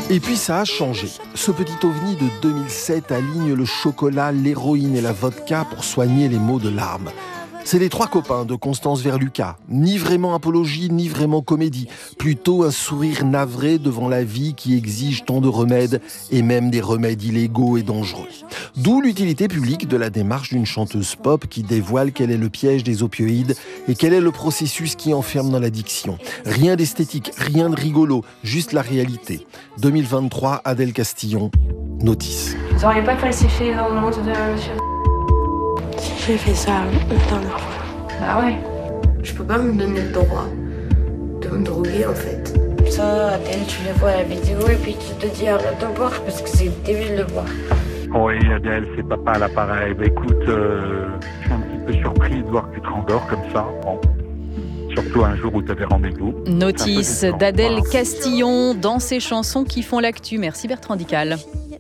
Et puis ça a changé. Ce petit ovni de 2007 aligne le chocolat, l'héroïne et la vodka pour soigner les maux de larmes. C'est les 3 copains de Constance Verlucas. Ni vraiment apologie, ni vraiment comédie. Plutôt un sourire navré devant la vie qui exige tant de remèdes, et même des remèdes illégaux et dangereux. D'où l'utilité publique de la démarche d'une chanteuse pop qui dévoile quel est le piège des opioïdes et quel est le processus qui enferme dans l'addiction. Rien d'esthétique, rien de rigolo, juste la réalité. 2023, Adèle Castillon, Notice. Vous n'auriez pas falsifié dans le monde de monsieur? J'ai fait ça la dernière fois. Ah ouais. Je peux pas me donner le droit de me droguer en fait. Ça, Adèle, tu les vois à la vidéo et puis tu te dis arrête de boire parce que c'est débile de boire. Oui, Adèle, c'est papa à l'appareil. Écoute, je suis un petit peu surpris de voir que tu te rendors comme ça. Bon. Surtout un jour où tu avais rendez-vous. Notice d'Adèle Castillon dans ses chansons qui font l'actu. Merci Bertrand Dical.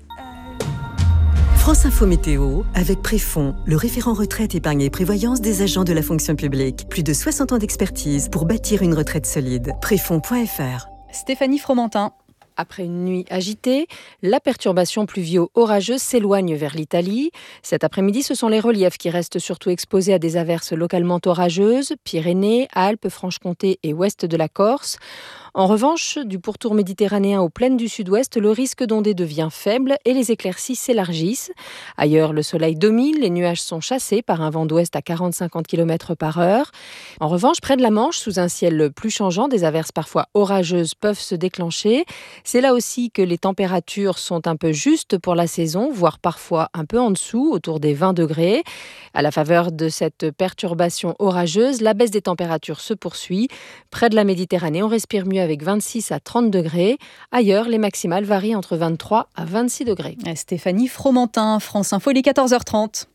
France Info Météo, avec Préfond, le référent retraite, épargne et prévoyance des agents de la fonction publique. Plus de 60 ans d'expertise pour bâtir une retraite solide. Préfond.fr. Stéphanie Fromentin. Après une nuit agitée, la perturbation pluvio-orageuse s'éloigne vers l'Italie. Cet après-midi, ce sont les reliefs qui restent surtout exposés à des averses localement orageuses, Pyrénées, Alpes, Franche-Comté et ouest de la Corse. En revanche, du pourtour méditerranéen aux plaines du sud-ouest, le risque d'ondée devient faible et les éclaircies s'élargissent. Ailleurs, le soleil domine, les nuages sont chassés par un vent d'ouest à 40-50 km/h. En revanche, près de la Manche, sous un ciel plus changeant, des averses parfois orageuses peuvent se déclencher. C'est là aussi que les températures sont un peu justes pour la saison, voire parfois un peu en dessous, autour des 20 degrés. À la faveur de cette perturbation orageuse, la baisse des températures se poursuit. Près de la Méditerranée, on respire mieux avec 26 à 30 degrés. Ailleurs, les maximales varient entre 23 à 26 degrés. Stéphanie Fromentin, France Info, il est 14h30.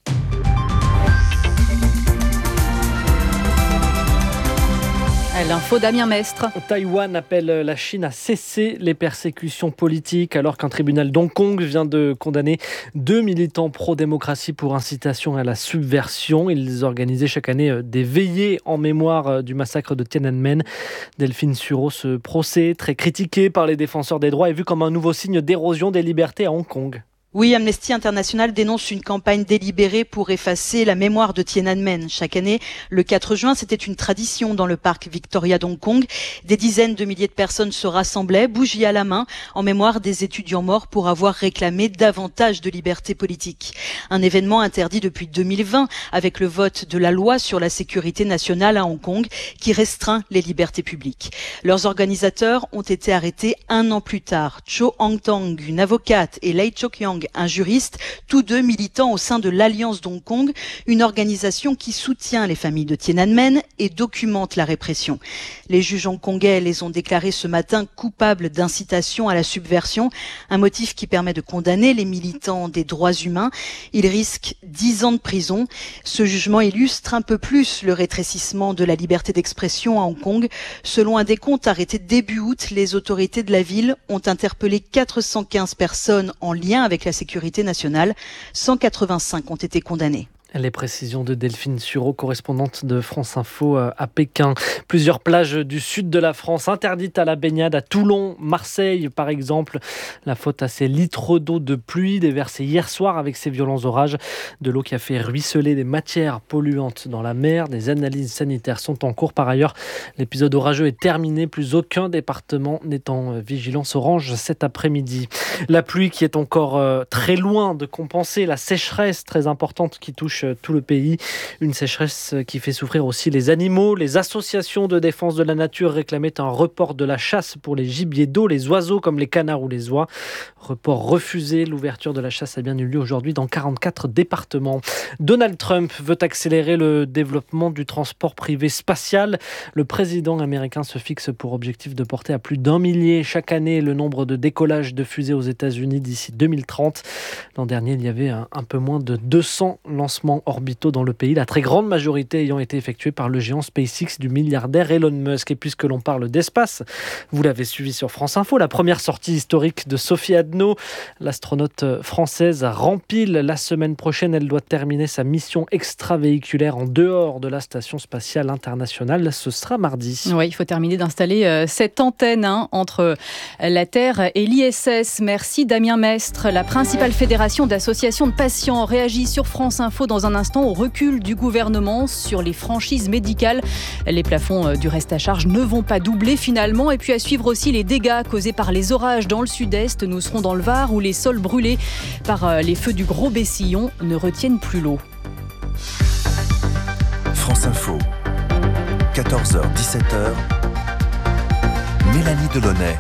L'info Damien Mestre. Taïwan appelle la Chine à cesser les persécutions politiques alors qu'un tribunal d'Hong Kong vient de condamner 2 militants pro-démocratie pour incitation à la subversion. Ils organisaient chaque année des veillées en mémoire du massacre de Tiananmen. Delphine Sureau, ce procès, très critiqué par les défenseurs des droits, est vu comme un nouveau signe d'érosion des libertés à Hong Kong. Oui, Amnesty International dénonce une campagne délibérée pour effacer la mémoire de Tiananmen. Chaque année, le 4 juin, c'était une tradition dans le parc Victoria d'Hong Kong. Des dizaines de milliers de personnes se rassemblaient, bougies à la main, en mémoire des étudiants morts pour avoir réclamé davantage de liberté politique. Un événement interdit depuis 2020 avec le vote de la loi sur la sécurité nationale à Hong Kong qui restreint les libertés publiques. Leurs organisateurs ont été arrêtés 1 an plus tard. Cho Hang-tong, une avocate, et Lei Chok-yang, un juriste, tous deux militants au sein de l'Alliance d'Hong Kong, une organisation qui soutient les familles de Tiananmen et documente la répression. Les juges hongkongais les ont déclarés ce matin coupables d'incitation à la subversion, un motif qui permet de condamner les militants des droits humains. Ils risquent 10 ans de prison. Ce jugement illustre un peu plus le rétrécissement de la liberté d'expression à Hong Kong. Selon un décompte arrêté début août, les autorités de la ville ont interpellé 415 personnes en lien avec la sécurité nationale. 185 ont été condamnés. Les précisions de Delphine Sureau, correspondante de France Info à Pékin. Plusieurs plages du sud de la France interdites à la baignade, à Toulon, Marseille par exemple. La faute à ces litres d'eau de pluie déversés hier soir avec ces violents orages. De l'eau qui a fait ruisseler des matières polluantes dans la mer. Des analyses sanitaires sont en cours. Par ailleurs, l'épisode orageux est terminé. Plus aucun département n'est en vigilance orange cet après-midi. La pluie qui est encore très loin de compenser la sécheresse très importante qui touche tout le pays. Une sécheresse qui fait souffrir aussi les animaux. Les associations de défense de la nature réclamaient un report de la chasse pour les gibiers d'eau, les oiseaux comme les canards ou les oies. Report refusé. L'ouverture de la chasse a bien eu lieu aujourd'hui dans 44 départements. Donald Trump veut accélérer le développement du transport privé spatial. Le président américain se fixe pour objectif de porter à plus d'1 millier chaque année le nombre de décollages de fusées aux États-Unis d'ici 2030. L'an dernier, il y avait un peu moins de 200 lancements lancements orbitaux dans le pays, la très grande majorité ayant été effectuée par le géant SpaceX du milliardaire Elon Musk. Et puisque l'on parle d'espace, vous l'avez suivi sur France Info, la première sortie historique de Sophie Adno, l'astronaute française rempile la semaine prochaine. Elle doit terminer sa mission extravéhiculaire en dehors de la Station spatiale internationale. Ce sera mardi. Oui, il faut terminer d'installer cette antenne entre la Terre et l'ISS. Merci Damien Mestre. La principale fédération d'associations de patients réagit sur France Info dans un instant au recul du gouvernement sur les franchises médicales. Les plafonds du reste à charge ne vont pas doubler finalement. Et puis à suivre aussi les dégâts causés par les orages dans le sud-est. Nous serons dans le Var où les sols brûlés par les feux du Gros Bessillon ne retiennent plus l'eau. France Info, 14h, 17h, Mélanie Delaunay.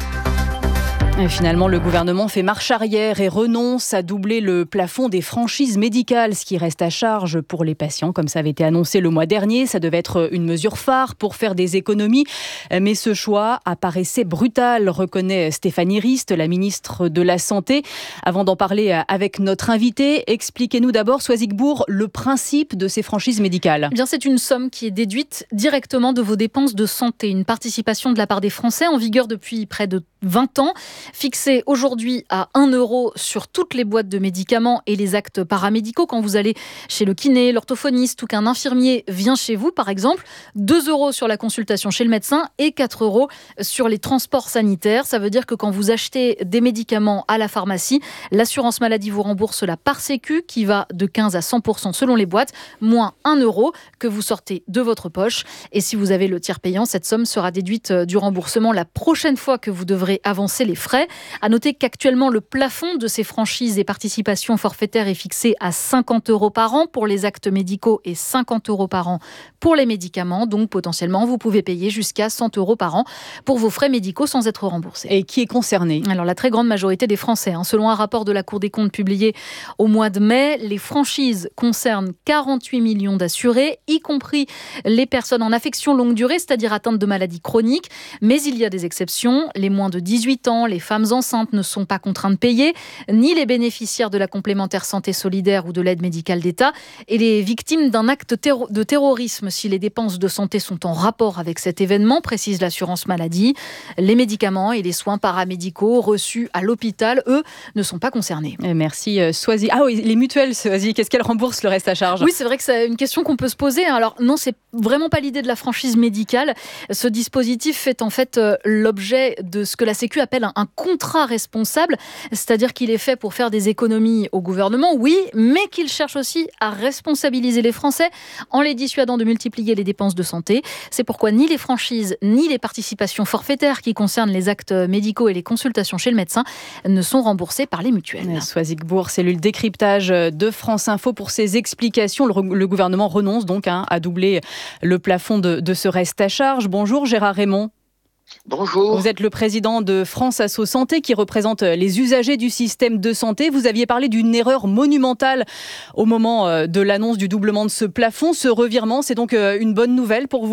Et finalement, le gouvernement fait marche arrière et renonce à doubler le plafond des franchises médicales, ce qui reste à charge pour les patients, comme ça avait été annoncé le mois dernier. Ça devait être une mesure phare pour faire des économies, mais ce choix apparaissait brutal, reconnaît Stéphanie Rist, la ministre de la Santé. Avant d'en parler avec notre invité, expliquez-nous d'abord, Soisigbourg, le principe de ces franchises médicales. Eh bien, c'est une somme qui est déduite directement de vos dépenses de santé, une participation de la part des Français en vigueur depuis près de 20 ans. Fixé aujourd'hui à 1 € sur toutes les boîtes de médicaments et les actes paramédicaux. Quand vous allez chez le kiné, l'orthophoniste ou qu'un infirmier vient chez vous, par exemple, 2 € sur la consultation chez le médecin et 4 € sur les transports sanitaires. Ça veut dire que quand vous achetez des médicaments à la pharmacie, l'assurance maladie vous rembourse la part sécu qui va de 15 à 100% selon les boîtes, moins 1 € que vous sortez de votre poche. Et si vous avez le tiers payant, cette somme sera déduite du remboursement la prochaine fois que vous devrez avancer les frais. À noter qu'actuellement, le plafond de ces franchises et participations forfaitaires est fixé à 50 € par an pour les actes médicaux et 50 € par an pour les médicaments. Donc, potentiellement, vous pouvez payer jusqu'à 100 € par an pour vos frais médicaux sans être remboursé. Et qui est concerné ? Alors, la très grande majorité des Français. Selon un rapport de la Cour des comptes publié au mois de mai, les franchises concernent 48 millions d'assurés, y compris les personnes en affection longue durée, c'est-à-dire atteintes de maladies chroniques. Mais il y a des exceptions. Les moins de 18 ans, les femmes enceintes ne sont pas contraints de payer, ni les bénéficiaires de la complémentaire santé solidaire ou de l'aide médicale d'État, et les victimes d'un acte de terrorisme si les dépenses de santé sont en rapport avec cet événement, précise l'assurance maladie. Les médicaments et les soins paramédicaux reçus à l'hôpital, eux, ne sont pas concernés. Et merci Soisy. Ah oui, les mutuelles, Soisy, qu'est-ce qu'elles remboursent le reste à charge ? Oui, c'est vrai que c'est une question qu'on peut se poser. Alors non, c'est vraiment pas l'idée de la franchise médicale. Ce dispositif fait en fait l'objet de ce que la Sécu appelle un contrat responsable, c'est-à-dire qu'il est fait pour faire des économies au gouvernement, oui, mais qu'il cherche aussi à responsabiliser les Français en les dissuadant de multiplier les dépenses de santé. C'est pourquoi ni les franchises, ni les participations forfaitaires qui concernent les actes médicaux et les consultations chez le médecin ne sont remboursées par les mutuelles. Soisigbourg, cellule décryptage de France Info pour ces explications. Le gouvernement renonce donc à doubler le plafond de ce reste à charge. Bonjour Gérard Raymond. Bonjour. Vous êtes le président de France Asso Santé qui représente les usagers du système de santé. Vous aviez parlé d'une erreur monumentale au moment de l'annonce du doublement de ce plafond. Ce revirement, c'est donc une bonne nouvelle pour vous ?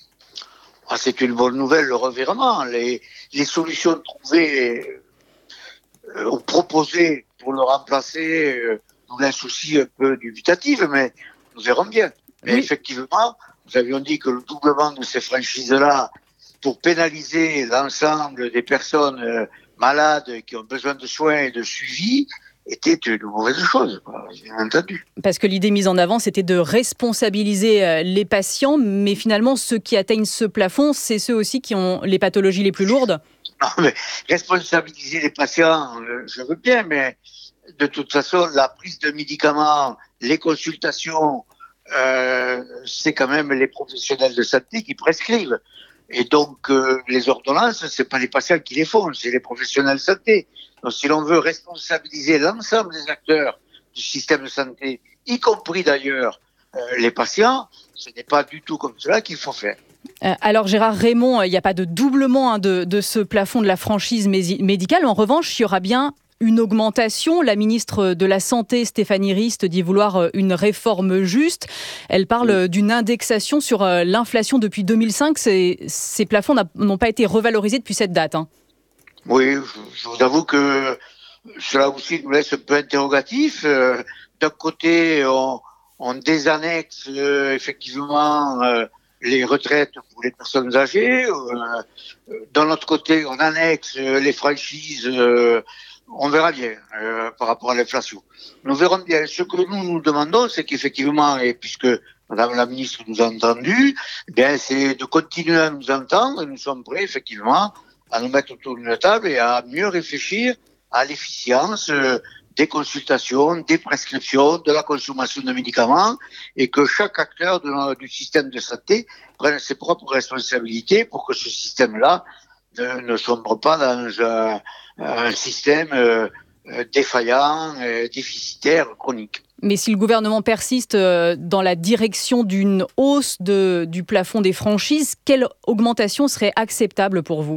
C'est une bonne nouvelle, le revirement. Les solutions trouvées ou proposées pour le remplacer nous laissent aussi un peu dubitative, mais nous verrons bien. Mais oui. Effectivement, nous avions dit que le doublement de ces franchises-là pour pénaliser l'ensemble des personnes malades qui ont besoin de soins et de suivi était une mauvaise chose, bien entendu. Parce que l'idée mise en avant, c'était de responsabiliser les patients, mais finalement, ceux qui atteignent ce plafond, c'est ceux aussi qui ont les pathologies les plus lourdes. Non, mais responsabiliser les patients, je veux bien, mais de toute façon, la prise de médicaments, les consultations, c'est quand même les professionnels de santé qui prescrivent. Et donc, les ordonnances, c'est pas les patients qui les font, c'est les professionnels de santé. Donc, si l'on veut responsabiliser l'ensemble des acteurs du système de santé, y compris d'ailleurs les patients, ce n'est pas du tout comme cela qu'il faut faire. Alors Gérard Raymond, il n'y a pas de doublement de ce plafond de la franchise médicale. En revanche, il y aura bien une augmentation. La ministre de la Santé, Stéphanie Rist, dit vouloir une réforme juste. Elle parle d'une indexation sur l'inflation depuis 2005. Ces plafonds n'ont pas été revalorisés depuis cette date. Oui, je vous avoue que cela aussi nous laisse un peu interrogatif. D'un côté, on désannexe effectivement les retraites pour les personnes âgées. D'un autre côté, on annexe les franchises. On verra bien par rapport à l'inflation. Nous verrons bien. Ce que nous demandons, c'est qu'effectivement, et puisque Madame la ministre nous a entendus, bien, c'est de continuer à nous entendre. Et nous sommes prêts, effectivement, à nous mettre autour d'une table et à mieux réfléchir à l'efficience des consultations, des prescriptions, de la consommation de médicaments, et que chaque acteur du système de santé prenne ses propres responsabilités pour que ce système-là ne sombre pas dans un système défaillant, déficitaire, chronique. Mais si le gouvernement persiste dans la direction d'une hausse du plafond des franchises, quelle augmentation serait acceptable pour vous ?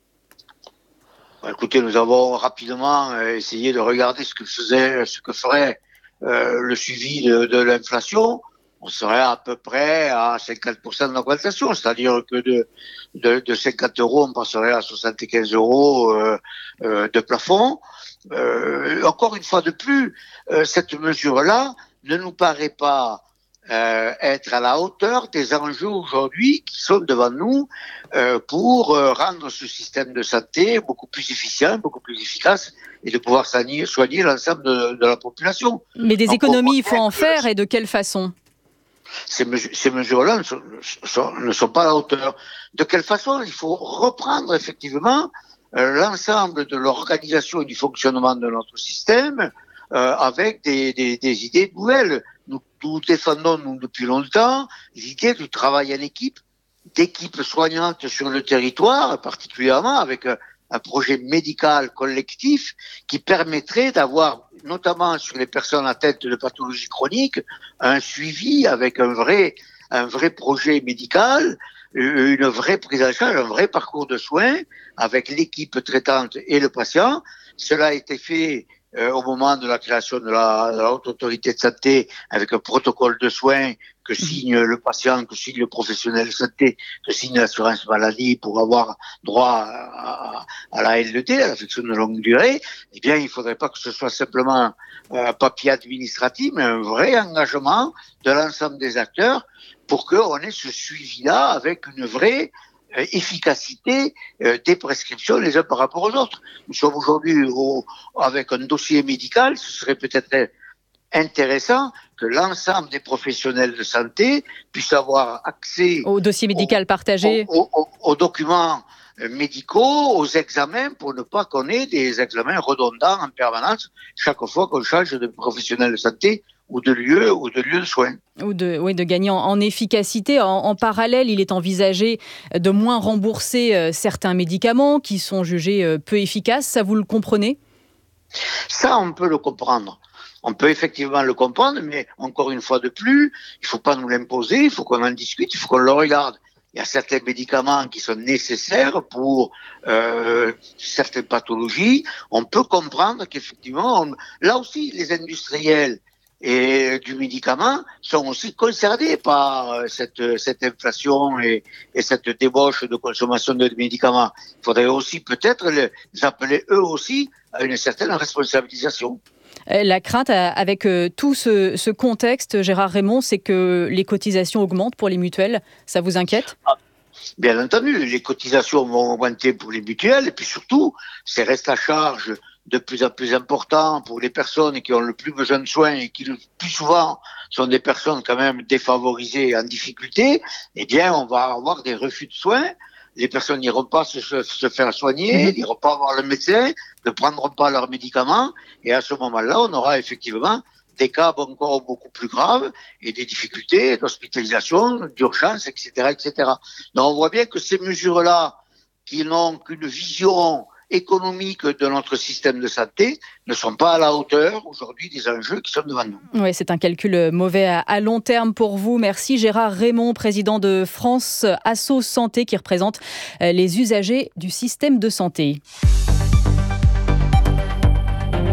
Écoutez, nous avons rapidement essayé de regarder ce que ferait le suivi de l'inflation. On serait à peu près à 50% d'augmentation, c'est-à-dire que de 50 €, on passerait à 75 € de plafond. Encore une fois de plus, cette mesure-là ne nous paraît pas être à la hauteur des enjeux aujourd'hui qui sont devant nous pour rendre ce système de santé beaucoup plus efficient, beaucoup plus efficace et de pouvoir soigner l'ensemble de la population. Mais des économies, il faut en faire, et de quelle façon ? Ces mesures-là ne sont pas à la hauteur. De quelle façon ? Il faut reprendre effectivement l'ensemble de l'organisation et du fonctionnement de notre système avec des idées nouvelles. Nous défendons, depuis longtemps, l'idée du travail en équipe, d'équipes soignantes sur le territoire, particulièrement avec un projet médical collectif qui permettrait d'avoir, notamment sur les personnes atteintes de pathologies chroniques, un suivi avec un vrai projet médical, une vraie prise en charge, un vrai parcours de soins avec l'équipe traitante et le patient. Cela a été fait au moment de la création de la Haute Autorité de Santé avec un protocole de soins que signe le patient, que signe le professionnel de santé, que signe l'assurance maladie pour avoir droit à la LED, à l'affection de longue durée. Eh bien, il ne faudrait pas que ce soit simplement un papier administratif, mais un vrai engagement de l'ensemble des acteurs pour qu'on ait ce suivi-là avec une vraie efficacité des prescriptions les uns par rapport aux autres. Nous sommes aujourd'hui avec un dossier médical, ce serait peut-être intéressant que l'ensemble des professionnels de santé puissent avoir accès au dossier médical partagé, aux documents médicaux, aux examens, pour ne pas qu'on ait des examens redondants en permanence chaque fois qu'on change de professionnel de santé ou de lieu de soins. Ou de gagner en efficacité. En parallèle, il est envisagé de moins rembourser certains médicaments qui sont jugés peu efficaces. Ça, vous le comprenez ? Ça, on peut le comprendre. On peut effectivement le comprendre, mais encore une fois de plus, il ne faut pas nous l'imposer, il faut qu'on en discute, il faut qu'on le regarde. Il y a certains médicaments qui sont nécessaires pour certaines pathologies. On peut comprendre qu'effectivement, là aussi, les industriels et du médicament sont aussi concernés par cette inflation et cette débauche de consommation de médicaments. Il faudrait aussi peut-être les appeler eux aussi à une certaine responsabilisation. La crainte avec tout ce contexte, Gérard Raymond, c'est que les cotisations augmentent pour les mutuelles. Ça vous inquiète ? Bien entendu, les cotisations vont augmenter pour les mutuelles et puis surtout, ces restes à charge de plus en plus importants pour les personnes qui ont le plus besoin de soins et qui le plus souvent sont des personnes quand même défavorisées et en difficulté, eh bien on va avoir des refus de soins. Les personnes n'iront pas se faire soigner, n'iront pas voir le médecin, ne prendront pas leurs médicaments et à ce moment-là, on aura effectivement des cas encore beaucoup plus graves et des difficultés d'hospitalisation, d'urgence, etc., etc. Donc on voit bien que ces mesures-là, qui n'ont qu'une vision économique de notre système de santé, ne sont pas à la hauteur aujourd'hui des enjeux qui sont devant nous. Oui, c'est un calcul mauvais à long terme pour vous. Merci Gérard Raymond, président de France Asso Santé, qui représente les usagers du système de santé.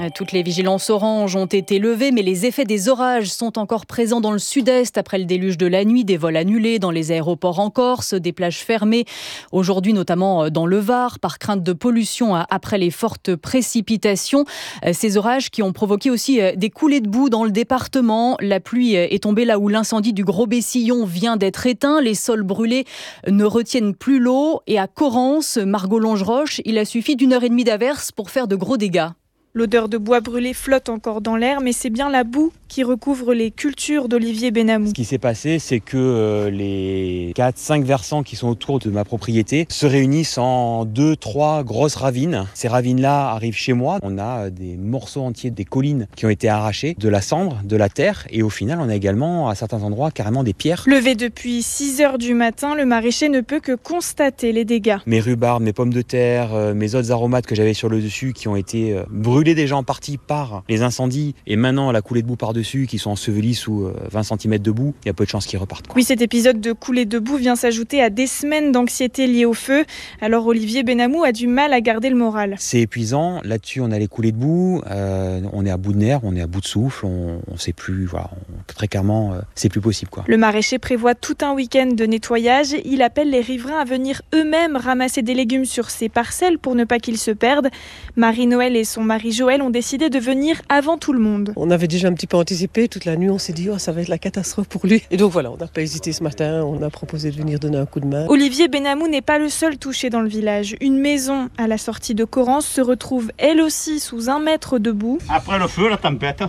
Toutes les vigilances oranges ont été levées, mais les effets des orages sont encore présents dans le sud-est après le déluge de la nuit, des vols annulés dans les aéroports en Corse, des plages fermées. Aujourd'hui, notamment dans le Var, par crainte de pollution après les fortes précipitations. Ces orages qui ont provoqué aussi des coulées de boue dans le département. La pluie est tombée là où l'incendie du Gros Bessillon vient d'être éteint. Les sols brûlés ne retiennent plus l'eau. Et à Corrence, Margot Longeroche, il a suffi d'1h30 d'averse pour faire de gros dégâts. L'odeur de bois brûlé flotte encore dans l'air, mais c'est bien la boue qui recouvre les cultures d'Olivier Benamou. Ce qui s'est passé, c'est que les 4-5 versants qui sont autour de ma propriété se réunissent en 2-3 grosses ravines. Ces ravines-là arrivent chez moi. On a des morceaux entiers des collines qui ont été arrachés, de la cendre, de la terre, et au final, on a également à certains endroits carrément des pierres. Levé depuis 6h du matin, le maraîcher ne peut que constater les dégâts. Mes rhubarbes, mes pommes de terre, mes autres aromates que j'avais sur le dessus qui ont été brûlés déjà en partie par les incendies et maintenant la coulée de boue par-dessus qui sont ensevelis sous 20 cm de boue, il y a peu de chances qu'ils repartent. Oui, cet épisode de coulée de boue vient s'ajouter à des semaines d'anxiété liées au feu. Alors Olivier Benamou a du mal à garder le moral. C'est épuisant, là-dessus on a les coulées de boue, on est à bout de nerfs, on est à bout de souffle, on sait plus, voilà, très clairement c'est plus possible, quoi. Le maraîcher prévoit tout un week-end de nettoyage. Il appelle les riverains à venir eux-mêmes ramasser des légumes sur ses parcelles pour ne pas qu'ils se perdent. Marie-Noël et son mari Joël ont décidé de venir avant tout le monde. On avait déjà un petit peu anticipé, toute la nuit on s'est dit ça va être la catastrophe pour lui. Et donc voilà, on n'a pas hésité ce matin, on a proposé de venir donner un coup de main. Olivier Benamou n'est pas le seul touché dans le village. Une maison à la sortie de Corrence se retrouve elle aussi sous 1 mètre de boue. Après le feu, la tempête.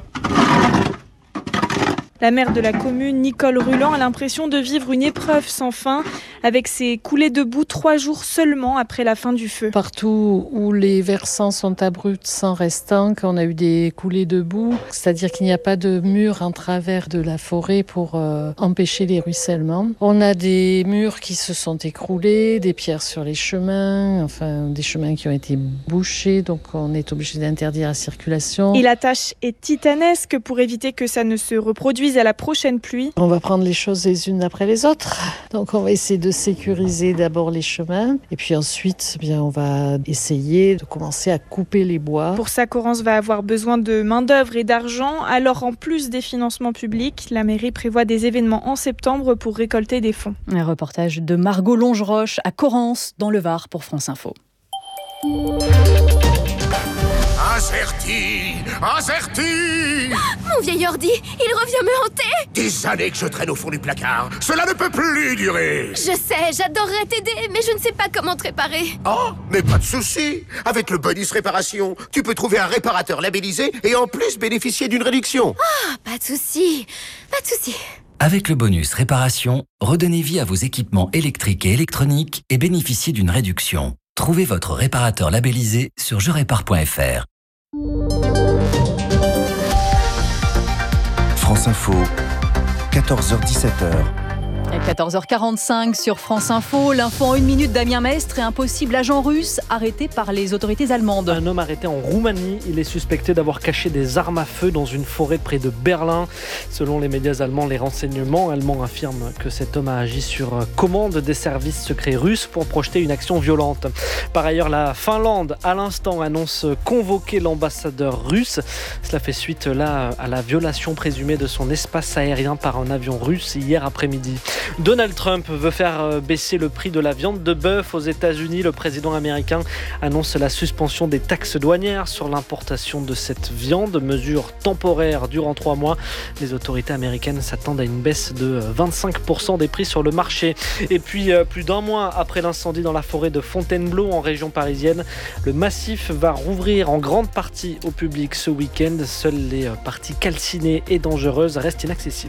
La maire de la commune, Nicole Ruland, a l'impression de vivre une épreuve sans fin avec ces coulées de boue 3 jours seulement après la fin du feu. Partout où les versants sont abrupts sans restant, quand on a eu des coulées de boue, c'est-à-dire qu'il n'y a pas de mur en travers de la forêt pour empêcher les ruissellements. On a des murs qui se sont écroulés, des pierres sur les chemins, enfin des chemins qui ont été bouchés, donc on est obligé d'interdire la circulation. Et la tâche est titanesque pour éviter que ça ne se reproduise à la prochaine pluie. On va prendre les choses les unes après les autres. Donc on va essayer de sécuriser d'abord les chemins et puis ensuite on va essayer de commencer à couper les bois. Pour ça, Corrence va avoir besoin de main-d'œuvre et d'argent. Alors en plus des financements publics, la mairie prévoit des événements en septembre pour récolter des fonds. Un reportage de Margot Longeroche à Corrence dans le Var pour France Info. Acerti Mon vieil ordi, il revient me hanter. Des années que je traîne au fond du placard. Cela ne peut plus durer. Je sais, j'adorerais t'aider, mais je ne sais pas comment te réparer. Oh, mais pas de souci. Avec le bonus réparation, tu peux trouver un réparateur labellisé et en plus bénéficier d'une réduction. Ah, pas de souci, pas de souci. Avec le bonus réparation, redonnez vie à vos équipements électriques et électroniques et bénéficiez d'une réduction. Trouvez votre réparateur labellisé sur jerépare.fr. France Info, 14h-17h. 14h45 sur France Info. L'info en 1 minute, Damien Mestre et un possible agent russe arrêté par les autorités allemandes. Un homme arrêté en Roumanie. Il est suspecté d'avoir caché des armes à feu dans une forêt près de Berlin. Selon les médias allemands, les renseignements allemands affirment que cet homme a agi sur commande des services secrets russes pour projeter une action violente. Par ailleurs, la Finlande, à l'instant, annonce convoquer l'ambassadeur russe. Cela fait suite là à la violation présumée de son espace aérien par un avion russe hier après-midi. Donald Trump veut faire baisser le prix de la viande de bœuf aux États-Unis. Le président américain annonce la suspension des taxes douanières sur l'importation de cette viande, mesure temporaire durant 3 mois. Les autorités américaines s'attendent à une baisse de 25% des prix sur le marché. Et puis, plus d'1 mois après l'incendie dans la forêt de Fontainebleau en région parisienne, le massif va rouvrir en grande partie au public ce week-end. Seules les parties calcinées et dangereuses restent inaccessibles.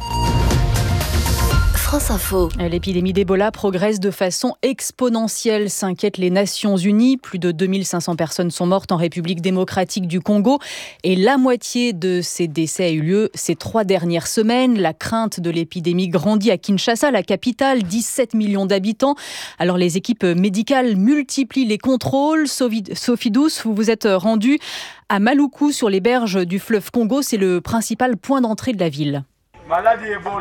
France Info. L'épidémie d'Ebola progresse de façon exponentielle, s'inquiètent les Nations Unies. Plus de 2500 personnes sont mortes en République démocratique du Congo et la moitié de ces décès a eu lieu ces 3 dernières semaines. La crainte de l'épidémie grandit à Kinshasa, la capitale, 17 millions d'habitants. Alors les équipes médicales multiplient les contrôles. Sophie Douce, vous vous êtes rendue à Maluku sur les berges du fleuve Congo. C'est le principal point d'entrée de la ville. Maladie Ebola.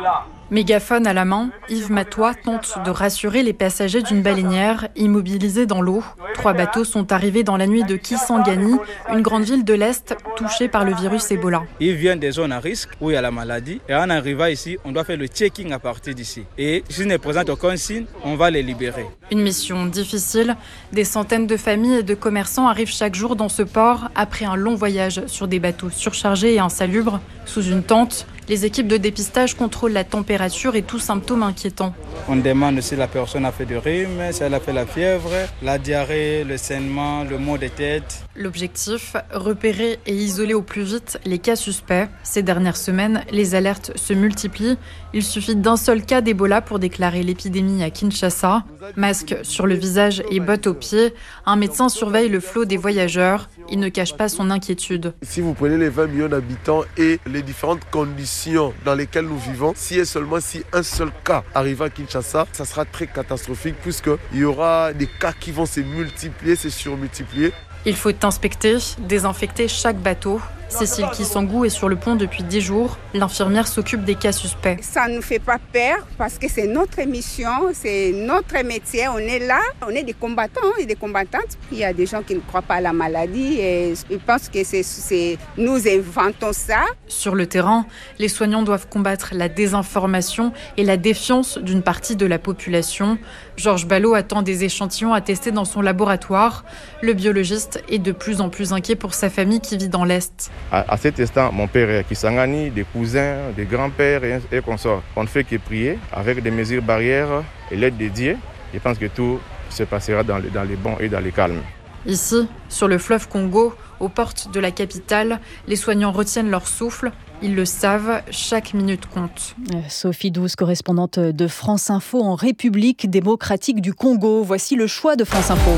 Mégaphone à la main, Yves Matois tente de rassurer les passagers d'une baleinière immobilisée dans l'eau. 3 bateaux sont arrivés dans la nuit de Kisangani, une grande ville de l'Est touchée par le virus Ebola. Ils viennent des zones à risque où il y a la maladie. Et en arrivant ici, on doit faire le checking à partir d'ici. Et s'ils ne présentent aucun signe, on va les libérer. Une mission difficile. Des centaines de familles et de commerçants arrivent chaque jour dans ce port après un long voyage sur des bateaux surchargés et insalubres. Sous une tente, les équipes de dépistage contrôlent la température et tout symptôme inquiétant. On demande si la personne a fait du rhume, si elle a fait la fièvre, la diarrhée, le saignement, le maux de tête. L'objectif, repérer et isoler au plus vite les cas suspects. Ces dernières semaines, les alertes se multiplient. Il suffit d'un seul cas d'Ebola pour déclarer l'épidémie à Kinshasa. Masque sur le visage et bottes aux pieds, un médecin surveille le flot des voyageurs. Il ne cache pas son inquiétude. Si vous prenez les 20 millions d'habitants et les différentes conditions dans lesquelles nous vivons, si un seul cas arrive à Kinshasa, ça sera très catastrophique puisqu'il y aura des cas qui vont se multiplier, se surmultiplier. Il faut inspecter, désinfecter chaque bateau. Cécile Kisangou est sur le pont depuis 10 jours. L'infirmière s'occupe des cas suspects. Ça ne nous fait pas peur parce que c'est notre mission, c'est notre métier. On est là, on est des combattants et des combattantes. Il y a des gens qui ne croient pas à la maladie et ils pensent que nous inventons ça. Sur le terrain, les soignants doivent combattre la désinformation et la défiance d'une partie de la population. Georges Ballot attend des échantillons à tester dans son laboratoire. Le biologiste est de plus en plus inquiet pour sa famille qui vit dans l'Est. À cet instant, mon père est à Kisangani, des cousins, des grands-pères et consorts. On ne fait que prier avec des mesures barrières et l'aide dédiée. Je pense que tout se passera dans les bons et dans les calmes. Ici, sur le fleuve Congo, aux portes de la capitale, les soignants retiennent leur souffle. Ils le savent, chaque minute compte. Sophie Douce, correspondante de France Info en République démocratique du Congo. Voici le choix de France Info.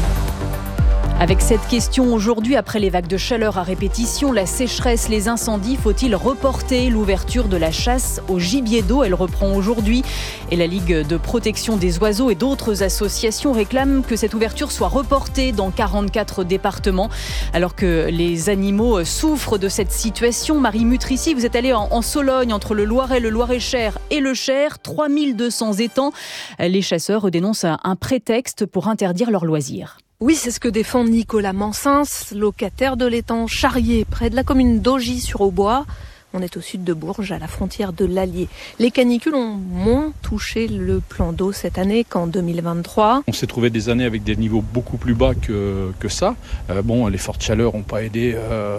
Avec cette question aujourd'hui, après les vagues de chaleur à répétition, la sécheresse, les incendies, faut-il reporter l'ouverture de la chasse au gibier d'eau? Elle reprend aujourd'hui et la Ligue de protection des oiseaux et d'autres associations réclament que cette ouverture soit reportée dans 44 départements. Alors que les animaux souffrent de cette situation, Marie Mutrici, vous êtes allée en Sologne, entre le Loiret, le Loir-et-Cher et le Cher, 3200 étangs. Les chasseurs dénoncent un prétexte pour interdire leurs loisirs. Oui, c'est ce que défend Nicolas Mansins, locataire de l'étang Charrier, près de la commune d'Augy-sur-Aubois. On est au sud de Bourges, à la frontière de l'Allier. Les canicules ont moins touché le plan d'eau cette année qu'en 2023. On s'est trouvé des années avec des niveaux beaucoup plus bas que ça. Les fortes chaleurs n'ont pas aidé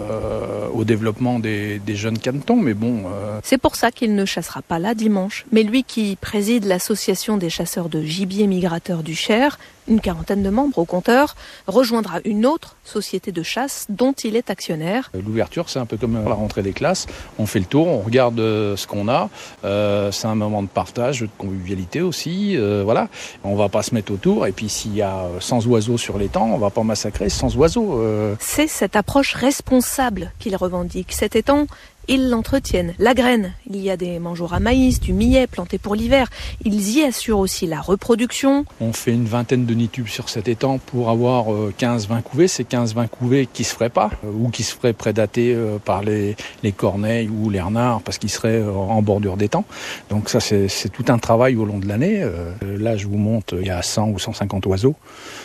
au développement des jeunes canetons, mais bon... C'est pour ça qu'il ne chassera pas là dimanche. Mais lui qui préside l'association des chasseurs de gibier migrateurs du Cher, une quarantaine de membres au compteur, rejoindra une autre société de chasse dont il est actionnaire. L'ouverture, c'est un peu comme la rentrée des classes. On fait le tour, on regarde ce qu'on a. C'est un moment de partage, de convivialité aussi. Voilà. On va pas se mettre autour. Et puis s'il y a 100 oiseaux sur l'étang, on va pas massacrer 100 oiseaux. C'est cette approche responsable qu'il revendique. Cet étang, ils l'entretiennent, la graine. Il y a des mangeoires à maïs, du millet planté pour l'hiver. Ils y assurent aussi la reproduction. On fait une vingtaine de nids-tubes sur cet étang pour avoir 15-20 couvées. C'est 15-20 couvées qui se feraient pas ou qui se feraient prédater par les corneilles ou les renards parce qu'ils seraient en bordure d'étang. Donc ça, c'est tout un travail au long de l'année. Là, je vous montre, il y a 100 ou 150 oiseaux.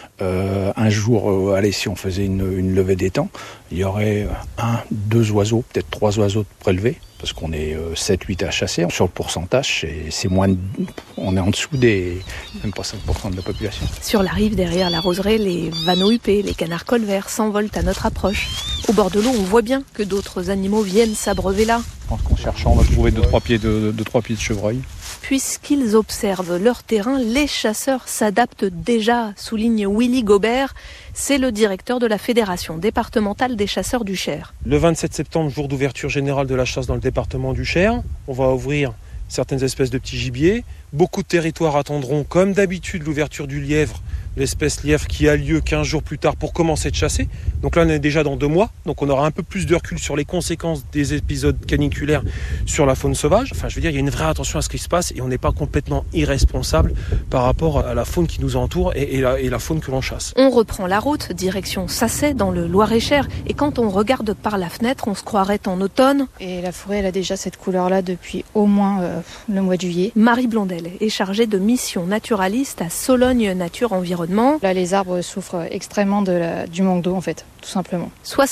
Un jour, si on faisait une levée d'étang, il y aurait 1-2 oiseaux, peut-être 3 oiseaux de prélevés, parce qu'on est 7-8 à chasser. Sur le pourcentage, c'est moins on est en dessous même pas 5% de la population. Sur la rive, derrière la roseraie, les vanneaux huppés, les canards colverts s'envolent à notre approche. Au bord de l'eau, on voit bien que d'autres animaux viennent s'abreuver là. Je pense qu'en cherchant, on va trouver 2-3 pieds de chevreuil. Puisqu'ils observent leur terrain, les chasseurs s'adaptent déjà, souligne Willy Gobert. C'est le directeur de la Fédération départementale des chasseurs du Cher. Le 27 septembre, jour d'ouverture générale de la chasse dans le département du Cher, on va ouvrir certaines espèces de petits gibiers. Beaucoup de territoires attendront, comme d'habitude, l'ouverture du lièvre l'espèce lièvre qui a lieu 15 jours plus tard pour commencer de chasser. Donc là, on est déjà dans 2 mois. Donc on aura un peu plus de recul sur les conséquences des épisodes caniculaires sur la faune sauvage. Enfin, je veux dire, il y a une vraie attention à ce qui se passe et on n'est pas complètement irresponsable par rapport à la faune qui nous entoure et la faune que l'on chasse. On reprend la route, direction Sacey dans le Loir-et-Cher. Et quand on regarde par la fenêtre, on se croirait en automne. Et la forêt, elle a déjà cette couleur-là depuis au moins le mois de juillet. Marie Blondel est chargée de mission naturaliste à Sologne Nature Environnement. Là, les arbres souffrent extrêmement du manque d'eau, en fait, tout simplement.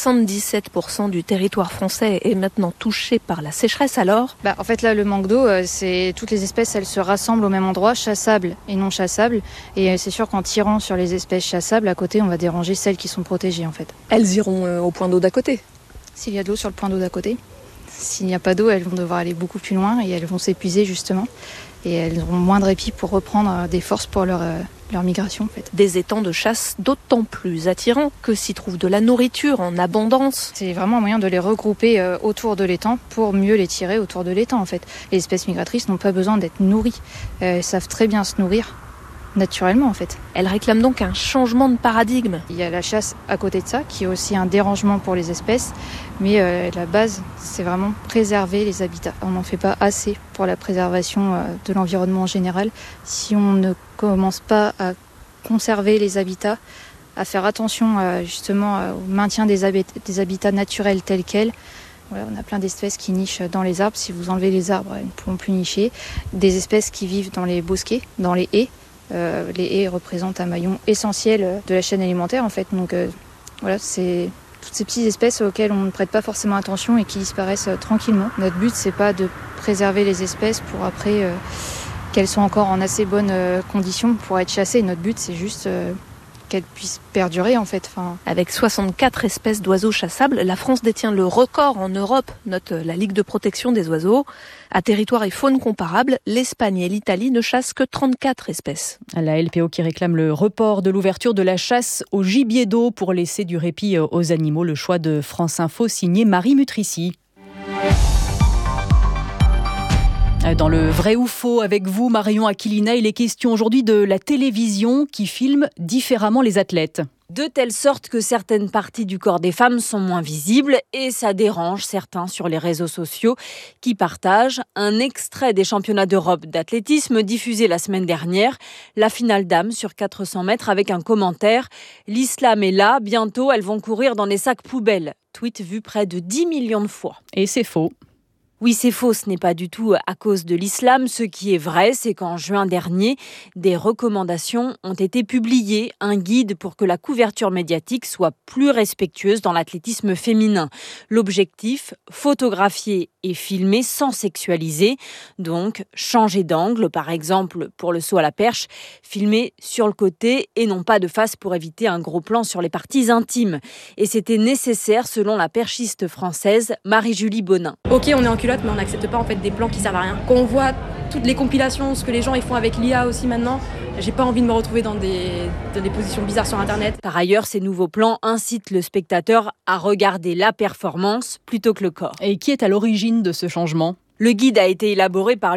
77% du territoire français est maintenant touché par la sécheresse, alors ? En fait, là, le manque d'eau, c'est toutes les espèces, elles se rassemblent au même endroit, chassables et non chassables. Et c'est sûr qu'en tirant sur les espèces chassables, à côté, on va déranger celles qui sont protégées, en fait. Elles iront au point d'eau d'à côté ? S'il y a de l'eau sur le point d'eau d'à côté. S'il n'y a pas d'eau, elles vont devoir aller beaucoup plus loin et elles vont s'épuiser, justement. Et elles auront moins de répit pour reprendre des forces pour leur migration, en fait. Des étangs de chasse d'autant plus attirants que s'y trouve de la nourriture en abondance. C'est vraiment un moyen de les regrouper autour de l'étang pour mieux les tirer autour de l'étang, en fait. Les espèces migratrices n'ont pas besoin d'être nourries. Elles savent très bien se nourrir naturellement, en fait. Elle réclame donc un changement de paradigme. Il y a la chasse à côté de ça, qui est aussi un dérangement pour les espèces, mais la base, c'est vraiment préserver les habitats. On n'en fait pas assez pour la préservation de l'environnement en général. Si on ne commence pas à conserver les habitats, à faire attention justement au maintien des habitats naturels tels quels, voilà, on a plein d'espèces qui nichent dans les arbres. Si vous enlevez les arbres, elles ne pourront plus nicher. Des espèces qui vivent dans les bosquets, dans les haies. Les haies représentent un maillon essentiel de la chaîne alimentaire, en fait. Donc voilà, c'est toutes ces petites espèces auxquelles on ne prête pas forcément attention et qui disparaissent tranquillement. Notre but, c'est pas de préserver les espèces pour après qu'elles soient encore en assez bonnes conditions pour être chassées. Notre but, c'est juste qu'elles puissent perdurer, en fait. Avec 64 espèces d'oiseaux chassables, la France détient le record en Europe, note la Ligue de protection des oiseaux. À territoire et faune comparables, l'Espagne et l'Italie ne chassent que 34 espèces. La LPO qui réclame le report de l'ouverture de la chasse au gibier d'eau pour laisser du répit aux animaux. Le choix de France Info signé Marie Mutrici. Dans le vrai ou faux, avec vous, Marion Aquilina, il est question aujourd'hui de la télévision qui filme différemment les athlètes. De telle sorte que certaines parties du corps des femmes sont moins visibles et ça dérange certains sur les réseaux sociaux qui partagent un extrait des championnats d'Europe d'athlétisme diffusé la semaine dernière, la finale dames sur 400 mètres avec un commentaire « L'islam est là, bientôt elles vont courir dans des sacs poubelles ». Tweet vu près de 10 millions de fois. Et c'est faux. Oui, c'est faux, ce n'est pas du tout à cause de l'islam. Ce qui est vrai, c'est qu'en juin dernier, des recommandations ont été publiées, un guide pour que la couverture médiatique soit plus respectueuse dans l'athlétisme féminin. L'objectif, photographier et filmer sans sexualiser. Donc, changer d'angle, par exemple pour le saut à la perche, filmer sur le côté et non pas de face pour éviter un gros plan sur les parties intimes. Et c'était nécessaire selon la perchiste française Marie-Julie Bonin. Ok, on est en culotte, mais on n'accepte pas en fait des plans qui servent à rien. Quand on voit toutes les compilations, ce que les gens ils font avec l'IA aussi maintenant, j'ai pas envie de me retrouver dans des positions bizarres sur Internet. Par ailleurs, ces nouveaux plans incitent le spectateur à regarder la performance plutôt que le corps. Et qui est à l'origine de ce changement ? Le guide a été élaboré par